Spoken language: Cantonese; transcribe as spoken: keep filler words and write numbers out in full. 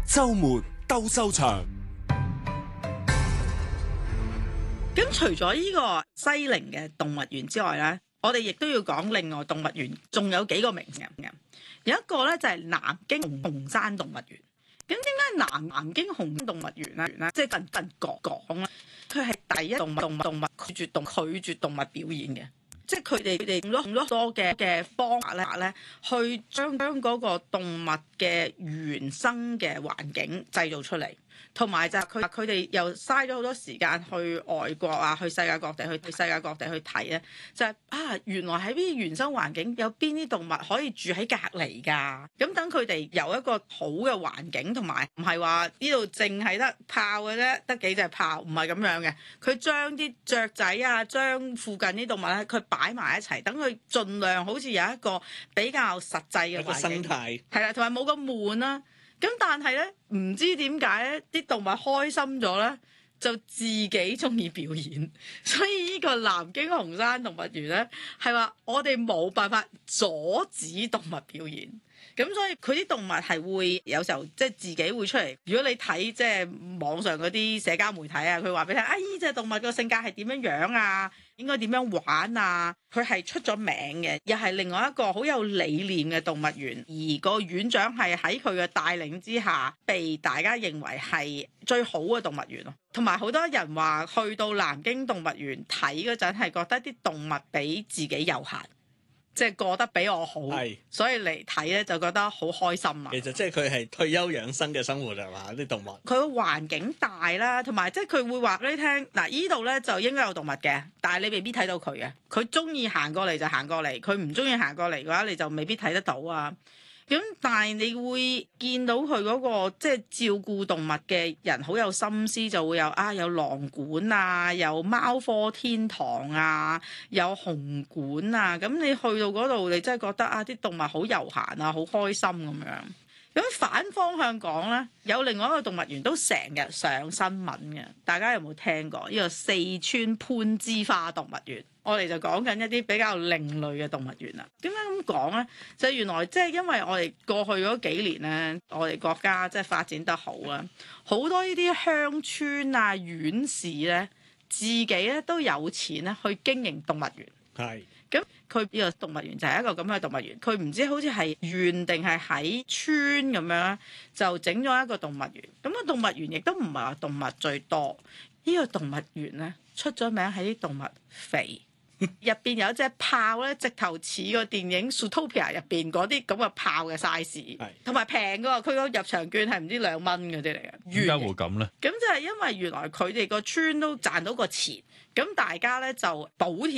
週末鬥獸場。 咁除咗呢個西寧嘅動物園之外咧，我哋亦都要講另外動物園，仲有幾個名嘅。有一個咧就係南京紅山動物園。咁點解南南京紅山動物園咧，即係近近講講咧，佢係第一動物動物動物拒絕動拒絕動物表演嘅。即係佢哋佢哋用咗好多嘅嘅方法咧咧，去將將嗰個動物嘅原生嘅環境製造出嚟，同埋就係佢佢哋又嘥咗好多時間去外國啊，去世界各地去去世界各地去睇咧，就係、是、啊原來喺啲原生環境有邊啲動物可以住喺隔離㗎，咁等佢哋有一個好嘅環境，同埋唔係話呢度淨係得豹嘅啫，得幾隻豹，唔係咁樣嘅，佢將啲雀仔啊，將附近啲動物咧，佢擺埋一齊，等佢盡量好似有一個比較實際嘅環境，一個生態係啦，同埋冇咁悶啦。咁但係咧，唔知點解咧，啲動物開心咗咧，就自己中意表演。所以呢個南京紅山動物園咧，係話我哋冇辦法阻止動物表演。咁所以佢啲動物係會有時候即係自己會出嚟。如果你睇即係網上嗰啲社交媒體啊，佢話俾你聽，啊呢隻動物個性格係點樣樣啊，應該點樣玩啊，佢係出咗名嘅，又係另外一個好有理念嘅動物園。而個園長係喺佢嘅帶領之下，被大家認為係最好嘅動物園咯。同埋好多人話去到南京動物園睇嗰陣係覺得啲動物比自己有限。即係過得比我好， 係所以嚟睇咧就覺得好開心啊！ 其實即係佢係退休養生嘅生活係嘛？啲動物佢個環境大啦，同埋即係佢會話俾你聽，嗱依度咧就應該有動物嘅，但係你未必睇到佢嘅。佢中意行過嚟就行過嚟，佢唔中意行過嚟嘅話，你就未必睇得到啊！咁但係你會見到佢嗰個即係照顧動物嘅人好有心思，就會有啊有狼館啊，有貓科天堂啊，有紅館啊。咁你去到嗰度，你真係覺得啊啲動物好悠閒啊，好開心咁樣。咁反方向講呢，有另外一個動物園都成日上新聞嘅，大家有冇聽過？呢個四川攀枝花動物園。我哋就講緊一啲比較另類嘅動物園啦。點解咁講呢？就係原來即係因為我哋過去嗰幾年呢，我哋國家即係發展得好啦，好多呢啲鄉村啊、縣市呢，自己咧都有錢咧去經營動物園。 係。 咁佢呢個動物園就係一個咁嘅動物園，佢唔知好似係縣定係喺村咁樣，就整咗一個動物園。咁個動物園亦都唔係話動物最多，呢個動物園咧出咗名係啲動物肥。入邊有一隻豹咧，直頭似個電影《Zootopia》入邊嗰啲咁嘅豹嘅 size，同埋平㗎喎。佢個入場券係唔知兩蚊嗰啲嚟嘅。 點解會咁咧？ 咁就係因為原來佢哋個村都賺到個錢，咁大家咧就補貼